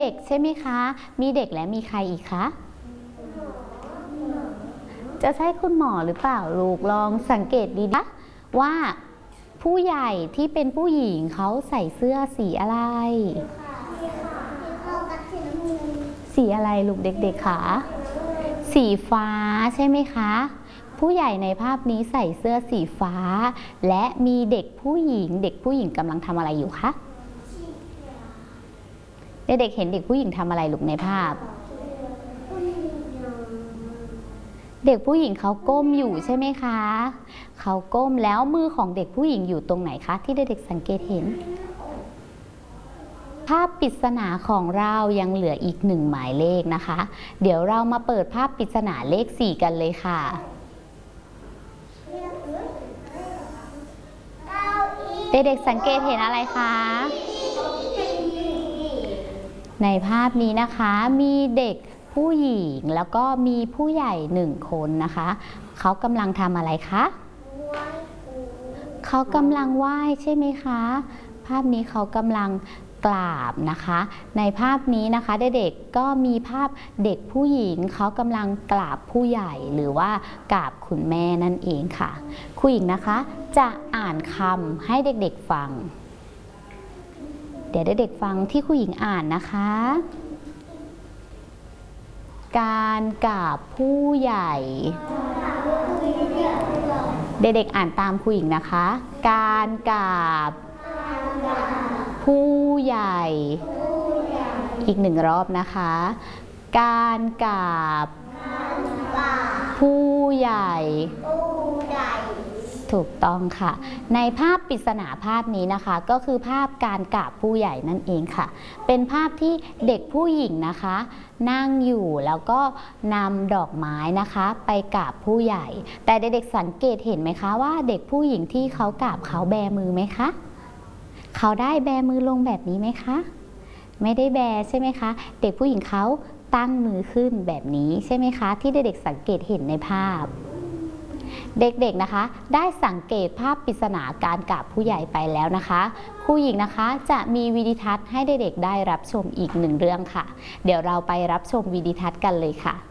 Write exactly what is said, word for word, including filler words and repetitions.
เด็กใช่ไหมคะ มีเด็กและมีใครอีกคะ จะใช่คุณหมอหรือเปล่าลูกลองสังเกตดีนะว่าผู้ใหญ่ที่เป็นผู้หญิงเขาใส่เสื้อสีอะไร สีอะไรลูกเด็กๆคะสีฟ้าใช่ไหมคะผู้ใหญ่ในภาพนี้ใส่เสื้อสีฟ้าและมีเด็กผู้หญิงเด็กผู้หญิงกำลังทำอะไรอยู่คะเด็กๆเห็นเด็กผู้หญิงทำอะไรลูกในภาพเด็กผู้หญิงเขาก้มอยู่ใช่ไหมคะเขาก้มแล้วมือของเด็กผู้หญิงอยู่ตรงไหนคะที่เด็กๆสังเกตเห็นภาพปริศนาของเรายังเหลืออีกหนึ่งหมายเลขนะคะเดี๋ยวเรามาเปิดภาพปริศนาเลขสี่กันเลยค่ะเด็กๆสังเกตเห็นอะไรคะในภาพนี้นะคะมีเด็กผู้หญิงแล้วก็มีผู้ใหญ่หนึ่งคนนะคะเขากำลังทำอะไรคะเขากำลังไหว้ใช่ไหมคะภาพนี้เขากำลังกราบนะคะในภาพนี้นะคะเด็กๆก็มีภาพเด็กผู้หญิงเขากำลังกราบผู้ใหญ่หรือว่ากราบคุณแม่นั่นเองค่ะครูหญิงนะคะจะอ่านคำให้เด็กๆฟังเดี๋ยวเด็กๆฟังที่ครูหญิงอ่านนะคะการกราบผู้ใหญ่เด็กๆอ่านตามครูหญิงนะคะการกราบผู้ใหญ่อีกหนึ่งรอบนะคะการกราบผู้ใหญ่ถูกต้องค่ะในภาพปริศนาภาพนี้นะคะก็คือภาพการกราบผู้ใหญ่นั่นเองค่ะเป็นภาพที่เด็กผู้หญิงนะคะนั่งอยู่แล้วก็นำดอกไม้นะคะไปกราบผู้ใหญ่แต่เด็กๆสังเกตเห็นไหมคะว่าเด็กผู้หญิงที่เขากราบเขาแบมือไหมคะเขาได้แบมือลงแบบนี้ไหมคะไม่ได้แบใช่ไหมคะเด็กผู้หญิงเขาตั้งมือขึ้นแบบนี้ใช่ไหมคะที่เด็กๆสังเกตเห็นในภาพเด็กๆนะคะได้สังเกตภาพปริศนาการกราบผู้ใหญ่ไปแล้วนะคะครูหญิงนะคะจะมีวิดีทัศน์ให้เด็กๆได้รับชมอีกหนึ่งเรื่องค่ะเดี๋ยวเราไปรับชมวิดีทัศน์กันเลยค่ะ